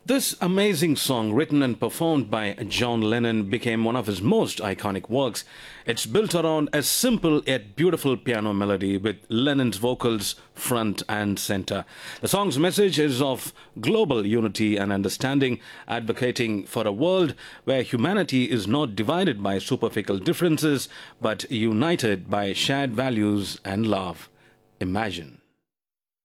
This amazing song, written and performed by John Lennon, became one of his most iconic works. It's built around a simple yet beautiful piano melody with Lennon's vocals front and center. The song's message is of global unity and understanding, advocating for a world where humanity is not divided by superficial differences but united by shared values and love. Imagine.